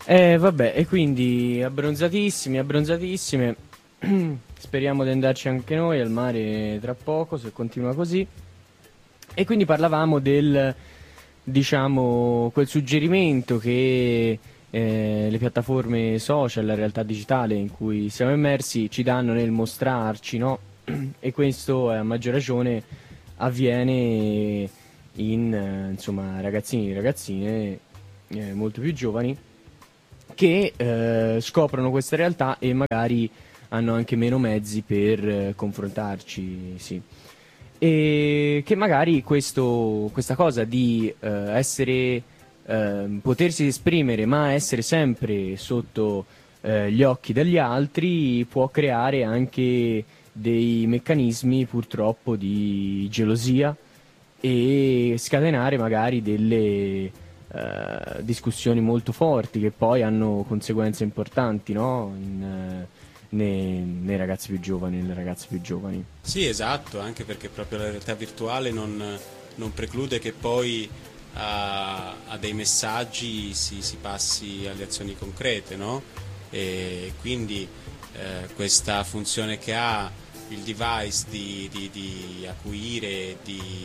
Vabbè, e quindi abbronzatissimi, abbronzatissime. Speriamo di andarci anche noi al mare tra poco, se continua così. E quindi parlavamo del, diciamo, quel suggerimento che le piattaforme social, la realtà digitale in cui siamo immersi ci danno nel mostrarci, no? E questo a maggior ragione avviene in, insomma, ragazzini e ragazzine molto più giovani che scoprono questa realtà e magari hanno anche meno mezzi per confrontarci, sì. E che magari questa cosa di potersi esprimere ma essere sempre sotto gli occhi degli altri può creare anche dei meccanismi purtroppo di gelosia e scatenare magari delle discussioni molto forti che poi hanno conseguenze importanti, no? Nei ragazzi più giovani, nelle ragazze più giovani. Sì, esatto, anche perché proprio la realtà virtuale non preclude che poi a dei messaggi si passi alle azioni concrete, no? E quindi questa funzione che ha il device di acuire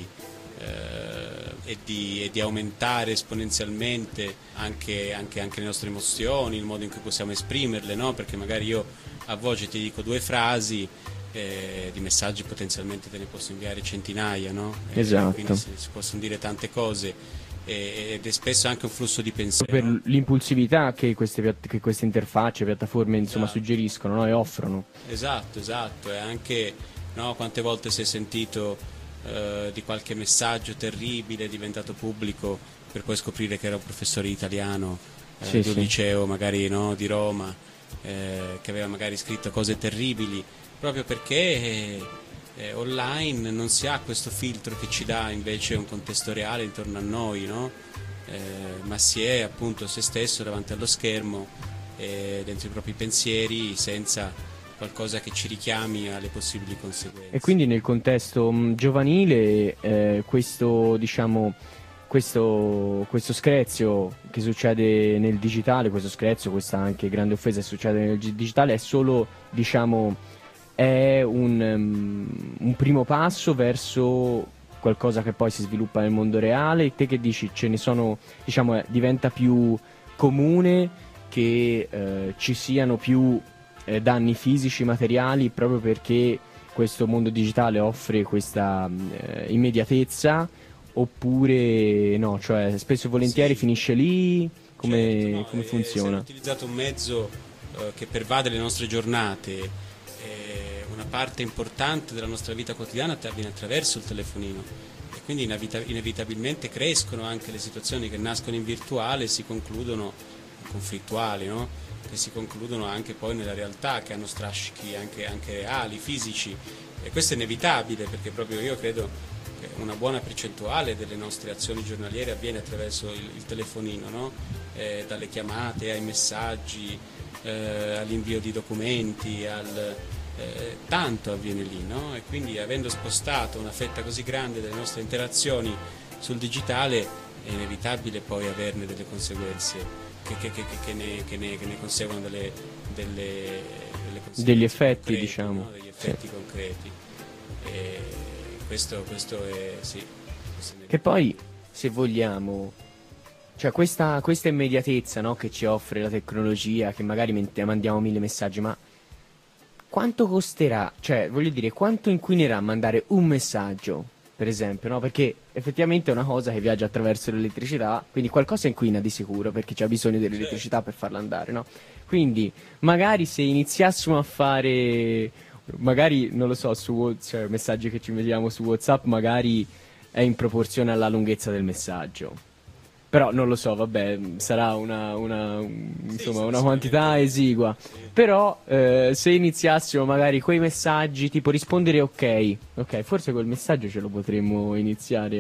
e di aumentare esponenzialmente anche le nostre emozioni, il modo in cui possiamo esprimerle, no? Perché magari io a voce ti dico due frasi, di messaggi potenzialmente te ne posso inviare centinaia, no? Esatto. Quindi si possono dire tante cose ed è spesso anche un flusso di Per pensiero, no? l'impulsività che che queste interfacce, piattaforme, insomma, Esatto. suggeriscono, no? E offrono. Esatto, esatto, e anche no, quante volte si è sentito di qualche messaggio terribile diventato pubblico per poi scoprire che era un professore di italiano Sì, di un sì. liceo magari no, di Roma che aveva magari scritto cose terribili proprio perché online non si ha questo filtro che ci dà invece un contesto reale intorno a noi, no? Ma si è appunto se stesso davanti allo schermo dentro i propri pensieri senza qualcosa che ci richiami alle possibili E conseguenze. quindi nel contesto giovanile questo, diciamo, questo screzio che succede nel digitale, questo screzio, questa anche grande offesa che succede nel digitale è solo, diciamo, è un primo passo verso qualcosa che poi si sviluppa nel mondo reale. Te che dici? Ce ne sono, diciamo, diventa più comune che ci siano più danni fisici, materiali, proprio perché questo mondo digitale offre questa immediatezza, oppure no, cioè spesso e volentieri Sì, finisce lì, certo, no, come se hanno funziona? utilizzato un mezzo che pervade le nostre giornate, una parte importante della nostra vita quotidiana avviene attraverso il telefonino e quindi inevitabilmente crescono anche le situazioni che nascono in virtuale e si concludono conflittuali, no? Che si concludono anche poi nella realtà, che hanno strascichi anche reali, fisici. E questo è inevitabile perché proprio io credo che una buona percentuale delle nostre azioni giornaliere avviene attraverso il telefonino, no? Dalle chiamate ai messaggi, all'invio di documenti, tanto avviene lì, no? E quindi avendo spostato una fetta così grande delle nostre interazioni sul digitale è inevitabile poi averne delle conseguenze che ne conseguono delle Degli conseguenze effetti, concrete, diciamo. no? Degli Sì. effetti concreti. E questo è sì, questo è Che poi, inevitabile. se vogliamo, cioè questa immediatezza, no, che ci offre la tecnologia, che magari mandiamo mille messaggi, ma quanto costerà? Cioè, voglio dire, quanto inquinerà mandare un messaggio, per esempio, no? Perché effettivamente è una cosa che viaggia attraverso l'elettricità, quindi qualcosa inquina di sicuro, perché c'è bisogno Certo. dell'elettricità per farla andare, no? Quindi, magari se iniziassimo a fare, magari, non lo so, cioè, messaggi che ci vediamo su WhatsApp, magari è in proporzione alla lunghezza del messaggio. Però non lo so, vabbè, sarà Sì, insomma, sarà una quantità sicuramente esigua. sì. Però se iniziassimo magari quei messaggi tipo rispondere ok, ok, forse quel messaggio ce lo potremmo iniziare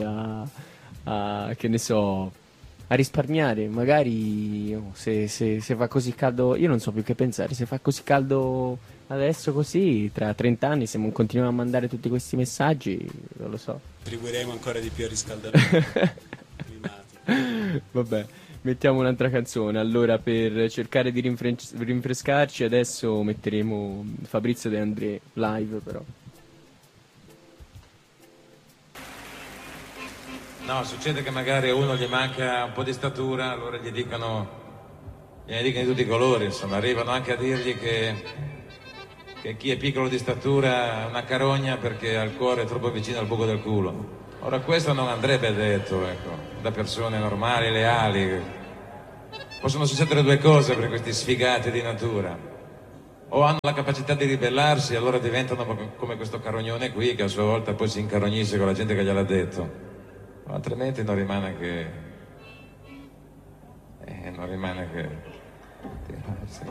che ne so, a risparmiare. Magari se fa così caldo, io non so più che pensare, se fa così caldo adesso così, tra 30 anni se continuiamo a mandare tutti questi messaggi, non lo so. Contribuiremo ancora di più al riscaldamento climatico. Vabbè. Mettiamo un'altra canzone. Allora, per cercare di rinfrescarci, adesso metteremo Fabrizio De André live, però. No, succede che magari a uno gli manca un po' di statura, allora gliene dicono di tutti i colori, insomma, arrivano anche a dirgli che chi è piccolo di statura è una carogna perché ha il cuore troppo vicino al buco del culo. Ora questo non andrebbe detto, ecco, da persone normali, leali. Possono succedere due cose per questi sfigati di natura. O hanno la capacità di ribellarsi e allora diventano come questo carognone qui che a sua volta poi si incarognisce con la gente che gliel'ha detto. Altrimenti non rimane che